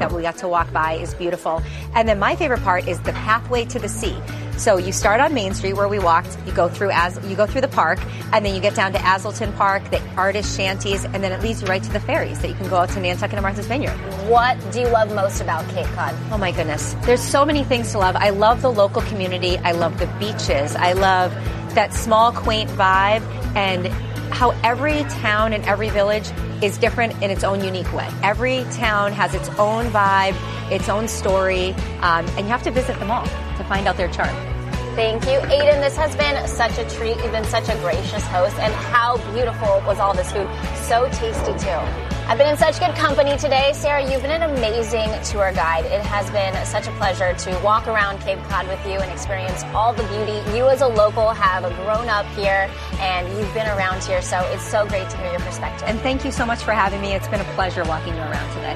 that we got to walk by is beautiful. And then my favorite part is the pathway to the sea. So you start on Main Street where we walked, you go through the park, and then you get down to Azleton Park, the artist shanties, and then it leads you right to the ferries that you can go out to Nantucket and Martha's Vineyard. What do you love most about Cape Cod? Oh my goodness. There's so many things to love. I love the local community. I love the beaches. I love that small, quaint vibe and how every town and every village is different in its own unique way. Every town has its own vibe, its own story, and you have to visit them all to find out their charm. Thank you. Aiden, this has been such a treat. You've been such a gracious host. And how beautiful was all this food? So tasty, too. I've been in such good company today. Sarah, you've been an amazing tour guide. It has been such a pleasure to walk around Cape Cod with you and experience all the beauty. You as a local have grown up here and you've been around here, so it's so great to hear your perspective. And thank you so much for having me. It's been a pleasure walking you around today.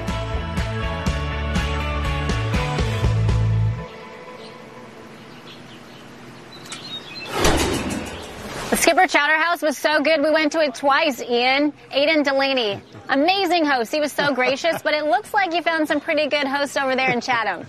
The Skipper Chowder House was so good, we went to it twice, Ian. Aiden Delaney, amazing host. He was so gracious, but it looks like you found some pretty good hosts over there in Chatham.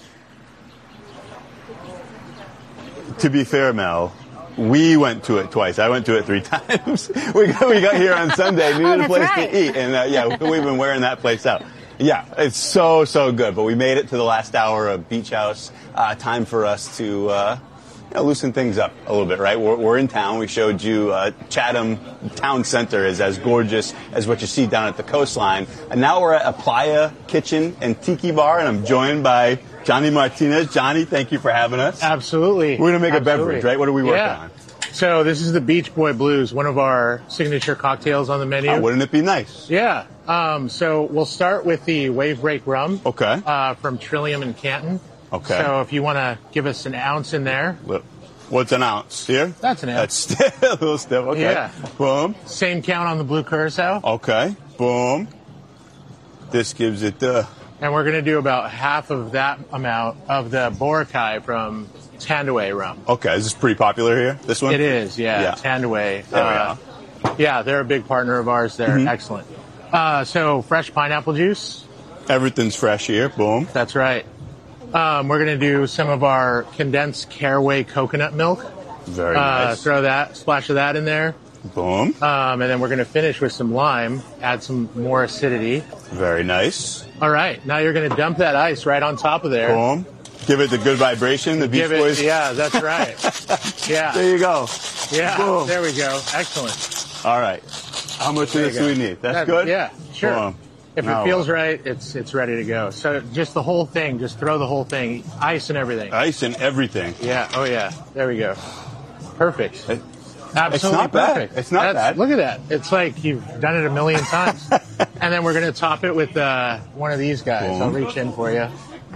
To be fair, Mel, we went to it twice. I went to it 3 times. we got here on Sunday, needed a place to eat, and we've been wearing that place out. Yeah, it's so good, but we made it to the last hour of Beach House. Time for us to loosen things up a little bit, right? We're in town. We showed you Chatham Town Center is as gorgeous as what you see down at the coastline. And now we're at a Playa Kitchen and Tiki Bar, and I'm joined by Johnny Martinez. Johnny, thank you for having us. Absolutely. We're going to make a beverage, right? What are we working on? So this is the Beach Boy Blues, one of our signature cocktails on the menu. Oh, wouldn't it be nice? Yeah. So we'll start with the Wave Break rum. Okay. From Trillium in Canton. Okay. So if you want to give us an ounce in there. What's an ounce? Here? That's an ounce. That's a little stiff. Okay. Yeah. Boom. Same count on the Blue Curacao. Okay. Boom. This gives it the... And we're going to do about half of that amount of the Boracay from Tandaway rum. Okay. Is this pretty popular here, this one? It is, yeah. Tandaway. There we are. Yeah, they're a big partner of ours. They're excellent. So fresh pineapple juice. Everything's fresh here. Boom. That's right. We're going to do some of our condensed Caraway coconut milk. Very nice. Throw that, splash of that in there. Boom. And then we're going to finish with some lime, add some more acidity. Very nice. All right. Now you're going to dump that ice right on top of there. Boom. Give it the good vibration, the Beach Boys. Yeah, that's right. Yeah. There you go. Yeah. Boom. There we go. Excellent. All right. How much of this do we need? That's good? Yeah, sure. Boom. If it feels right, it's ready to go. So just the whole thing, just throw the whole thing, ice and everything. Ice and everything. Yeah. Oh, yeah. There we go. Perfect. Absolutely it's not perfect. Bad. It's not bad. Look at that. It's like you've done it a million times. And then we're going to top it with one of these guys. Boom. I'll reach in for you.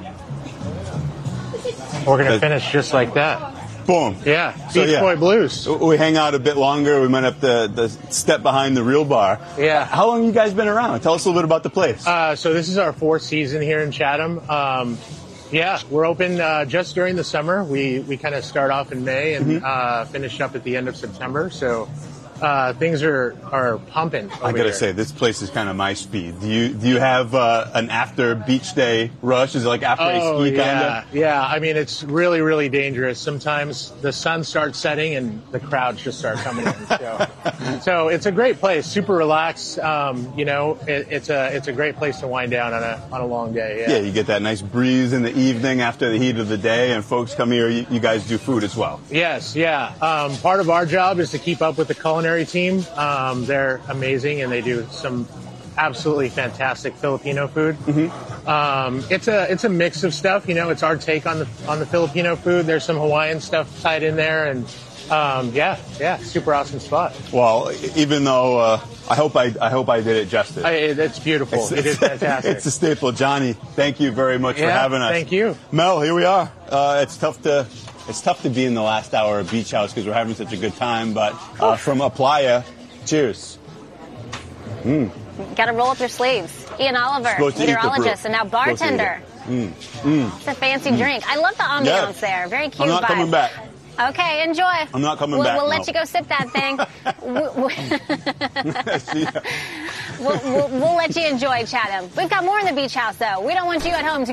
We're going to finish just like that. Boom. Yeah. Beach Boy Blues. We hang out a bit longer. We might have to step behind the real bar. Yeah. How long have you guys been around? Tell us a little bit about the place. So this is our 4th season here in Chatham. Yeah, we're open just during the summer. We kind of start off in May and finish up at the end of September. So things are pumping over I gotta here. say, this place is kind of my speed. Do you have an after beach day rush? Is it like after a ski kind of? Yeah. I mean, it's really, really dangerous. Sometimes the sun starts setting and the crowds just start coming in. So it's a great place, super relaxed. It's a great place to wind down on a long day. Yeah, you get that nice breeze in the evening after the heat of the day, and folks come here. You guys do food as well. Yes, yeah. Part of our job is to keep up with the culinary team. They're amazing, and they do some absolutely fantastic Filipino food. It's a mix of stuff. It's our take on the Filipino food. There's some Hawaiian stuff tied in there, and super awesome spot. Well, even though I hope I did it justice. It's beautiful. It is fantastic. It's a staple. Johnny, thank you very much for having us. Thank you. Mel, here we are. It's tough to be in the last hour of Beach House because we're having such a good time. But from a Playa, cheers. Got to roll up your sleeves. Ian Oliver, meteorologist, and now bartender. It's a fancy drink. I love the ambiance there. Very cute. I'm not coming back. Okay, enjoy. I'm not coming back. We'll let you go sip that thing. We'll let you enjoy Chatham. We've got more in the Beach House, though. We don't want you at home to